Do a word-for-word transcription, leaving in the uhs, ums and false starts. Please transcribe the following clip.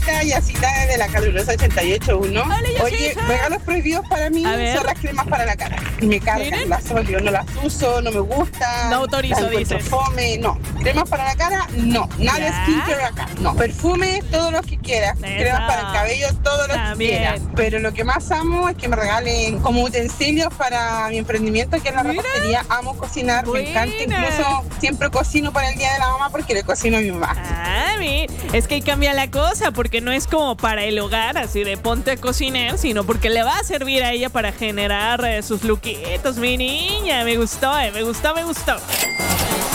Jessica, Yacita de la Calurosa ochenta y ocho punto uno. Hola, Oye, Yacita. regalos prohibidos para mí A ver. son las cremas para la cara. Me cargan, ¿Miren? las odio, no las uso, no me gustan. No autorizo, las encuentro dices. fome, no. Cremas para la cara, no. Nada de Ya. skincare acá, no. Perfume, todos los que quieras. Eso. Cremas para el cabello, todos los También. que quieras. Pero lo que más amo es que me regalen como utensilios para mi emprendimiento, que es la Mira. repostería. Amo cocinar, Buena. me encanta. Incluso siempre cocino para el Día de la Mamá porque le cocino a mi mamá. Ah, mi- es que ahí cambia la cosa, porque no es como para el hogar, así de ponte a cocinar, sino porque le va a servir a ella para generar eh, sus luquitos, mi niña. Me gustó, eh, me gustó, me gustó.